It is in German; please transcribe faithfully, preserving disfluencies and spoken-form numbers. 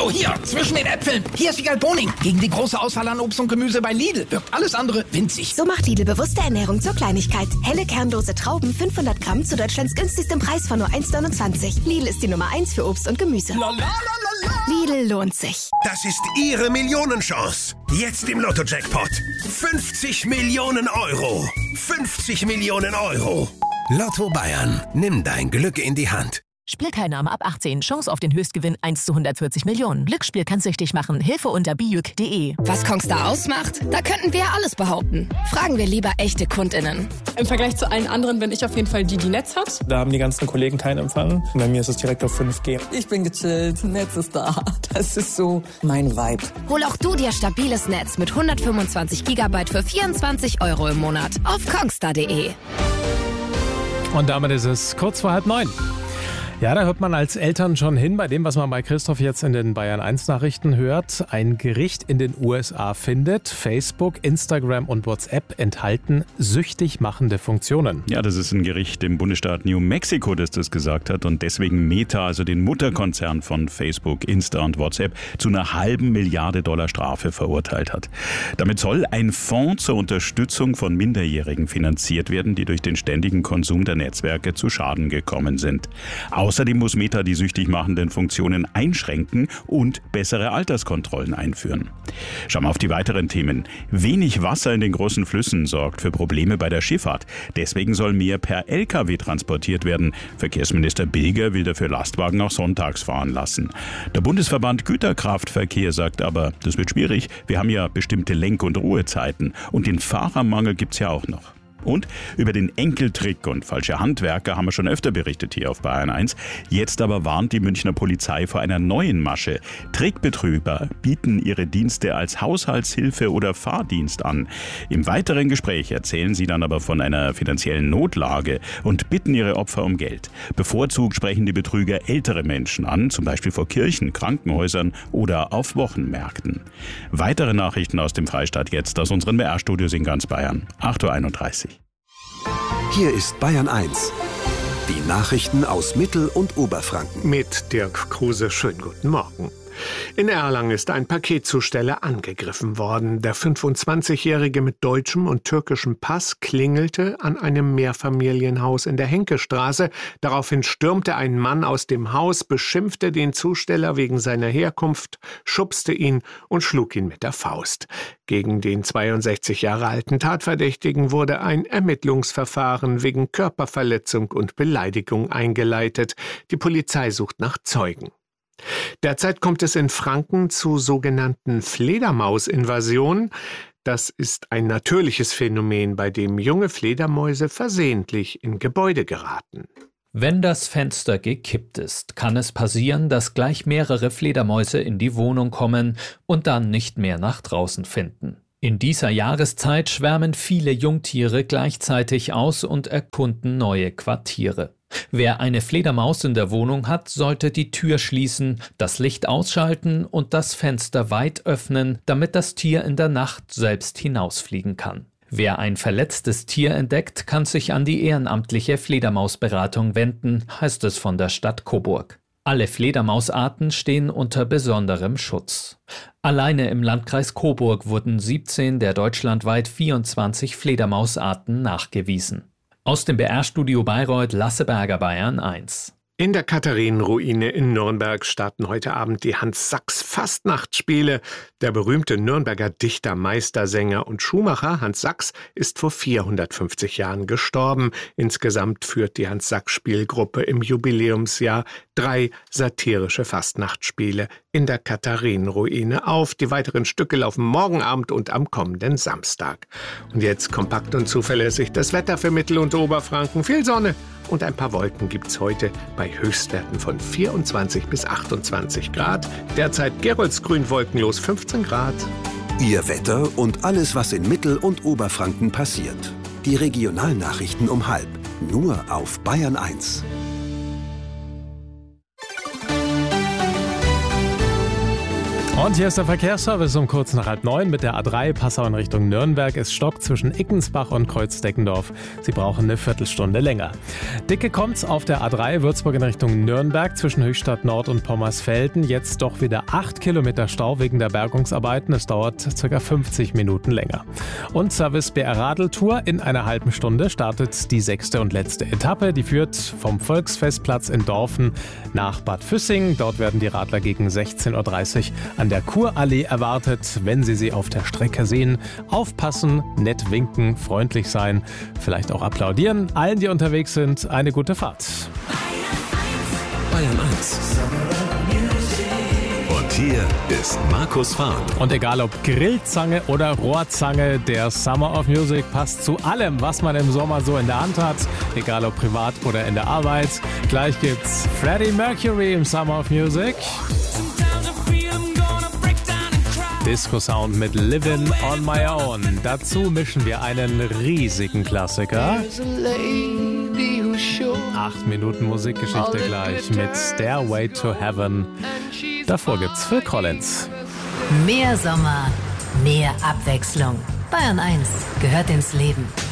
Hallo, hier, zwischen den Äpfeln. Hier ist Wiegald Boning. Gegen die große Auswahl an Obst und Gemüse bei Lidl wirkt alles andere winzig. So macht Lidl bewusste Ernährung zur Kleinigkeit. Helle kernlose Trauben, fünfhundert Gramm zu Deutschlands günstigstem Preis von nur eins neunundzwanzig. Lidl ist die Nummer eins für Obst und Gemüse. La, la, la, la, la. Lidl lohnt sich. Das ist Ihre Millionenchance. Jetzt im Lotto-Jackpot. fünfzig Millionen Euro. fünfzig Millionen Euro. Lotto Bayern. Nimm dein Glück in die Hand. Spielteilnahme ab achtzehn. Chance auf den Höchstgewinn eins zu hundertvierzig Millionen. Glücksspiel kann süchtig machen. Hilfe unter bijuk punkt de. Was Kongstar ausmacht? Da könnten wir ja alles behaupten. Fragen wir lieber echte KundInnen. Im Vergleich zu allen anderen bin ich auf jeden Fall die, die Netz hat. Da haben die ganzen Kollegen keinen Empfang. Bei mir ist es direkt auf fünf G. Ich bin gechillt. Netz ist da. Das ist so mein Vibe. Hol auch du dir stabiles Netz mit hundertfünfundzwanzig Gigabyte für vierundzwanzig Euro im Monat auf kongstar punkt de. Und damit ist es kurz vor halb neun. Ja, da hört man als Eltern schon hin bei dem, was man bei Christoph jetzt in den Bayern eins Nachrichten hört. Ein Gericht in den U S A findet, Facebook, Instagram und WhatsApp enthalten süchtig machende Funktionen. Ja, das ist ein Gericht im Bundesstaat New Mexico, das das gesagt hat und deswegen Meta, also den Mutterkonzern von Facebook, Insta und WhatsApp, zu einer halben Milliarde Dollar Strafe verurteilt hat. Damit soll ein Fonds zur Unterstützung von Minderjährigen finanziert werden, die durch den ständigen Konsum der Netzwerke zu Schaden gekommen sind. Außerdem muss Meta die süchtig machenden Funktionen einschränken und bessere Alterskontrollen einführen. Schauen wir auf die weiteren Themen. Wenig Wasser in den großen Flüssen sorgt für Probleme bei der Schifffahrt. Deswegen soll mehr per L K W transportiert werden. Verkehrsminister Bilger will dafür Lastwagen auch sonntags fahren lassen. Der Bundesverband Güterkraftverkehr sagt aber, das wird schwierig. Wir haben ja bestimmte Lenk- und Ruhezeiten. Und den Fahrermangel gibt's ja auch noch. Und über den Enkeltrick und falsche Handwerker haben wir schon öfter berichtet hier auf Bayern eins. Jetzt aber warnt die Münchner Polizei vor einer neuen Masche. Trickbetrüger bieten ihre Dienste als Haushaltshilfe oder Fahrdienst an. Im weiteren Gespräch erzählen sie dann aber von einer finanziellen Notlage und bitten ihre Opfer um Geld. Bevorzugt sprechen die Betrüger ältere Menschen an, zum Beispiel vor Kirchen, Krankenhäusern oder auf Wochenmärkten. Weitere Nachrichten aus dem Freistaat jetzt aus unseren B R-Studios in ganz Bayern. acht Uhr einunddreißig. Hier ist Bayern eins. Die Nachrichten aus Mittel- und Oberfranken. Mit Dirk Kruse, schönen guten Morgen. In Erlangen ist ein Paketzusteller angegriffen worden. Der fünfundzwanzigjährige mit deutschem und türkischem Pass klingelte an einem Mehrfamilienhaus in der Henkestraße. Daraufhin stürmte ein Mann aus dem Haus, beschimpfte den Zusteller wegen seiner Herkunft, schubste ihn und schlug ihn mit der Faust. Gegen den zweiundsechzig Jahre alten Tatverdächtigen wurde ein Ermittlungsverfahren wegen Körperverletzung und Beleidigung eingeleitet. Die Polizei sucht nach Zeugen. Derzeit kommt es in Franken zu sogenannten Fledermausinvasionen. Das ist ein natürliches Phänomen, bei dem junge Fledermäuse versehentlich in Gebäude geraten. Wenn das Fenster gekippt ist, kann es passieren, dass gleich mehrere Fledermäuse in die Wohnung kommen und dann nicht mehr nach draußen finden. In dieser Jahreszeit schwärmen viele Jungtiere gleichzeitig aus und erkunden neue Quartiere. Wer eine Fledermaus in der Wohnung hat, sollte die Tür schließen, das Licht ausschalten und das Fenster weit öffnen, damit das Tier in der Nacht selbst hinausfliegen kann. Wer ein verletztes Tier entdeckt, kann sich an die ehrenamtliche Fledermausberatung wenden, heißt es von der Stadt Coburg. Alle Fledermausarten stehen unter besonderem Schutz. Alleine im Landkreis Coburg wurden siebzehn der deutschlandweit vierundzwanzig Fledermausarten nachgewiesen. Aus dem B R-Studio Bayreuth, Lasse Berger, Bayern eins. In der Katharinenruine in Nürnberg starten heute Abend die Hans-Sachs-Fastnachtsspiele. Der berühmte Nürnberger Dichter, Meistersänger und Schuhmacher Hans Sachs ist vor vierhundertfünfzig Jahren gestorben. Insgesamt führt die Hans-Sachs-Spielgruppe im Jubiläumsjahr drei satirische Fastnachtsspiele in der Katharinenruine auf. Die weiteren Stücke laufen morgen Abend und am kommenden Samstag. Und jetzt kompakt und zuverlässig das Wetter für Mittel- und Oberfranken. Viel Sonne und ein paar Wolken gibt's heute bei Höchstwerten von vierundzwanzig bis achtundzwanzig Grad. Derzeit Geroldsgrün wolkenlos fünfzehn Grad. Ihr Wetter und alles, was in Mittel- und Oberfranken passiert. Die Regionalnachrichten um halb. Nur auf Bayern eins. Und hier ist der Verkehrsservice um kurz nach halb neun mit der A drei Passau in Richtung Nürnberg. Es stockt zwischen Ickensbach und Kreuzdeckendorf. Sie brauchen eine Viertelstunde länger. Dicke kommt's auf der A drei Würzburg in Richtung Nürnberg zwischen Höchstadt Nord und Pommersfelden. Jetzt doch wieder acht Kilometer Stau wegen der Bergungsarbeiten. Es dauert ca. fünfzig Minuten länger. Und Service B R Radeltour. In einer halben Stunde startet die sechste und letzte Etappe. Die führt vom Volksfestplatz in Dorfen nach Bad Füssing. Dort werden die Radler gegen sechzehn Uhr dreißig an der Kurallee erwartet. Wenn Sie sie auf der Strecke sehen, aufpassen, nett winken, freundlich sein, vielleicht auch applaudieren. Allen, die unterwegs sind, eine gute Fahrt. Bayern eins. Und hier ist Markus Fahren. Und egal ob Grillzange oder Rohrzange, der Summer of Music passt zu allem, was man im Sommer so in der Hand hat. Egal ob privat oder in der Arbeit. Gleich gibt's Freddie Mercury im Summer of Music. Disco-Sound mit Livin' on My Own. Dazu mischen wir einen riesigen Klassiker. Acht Minuten Musikgeschichte gleich mit Stairway to Heaven. Davor gibt's Phil Collins. Mehr Sommer, mehr Abwechslung. Bayern eins gehört ins Leben.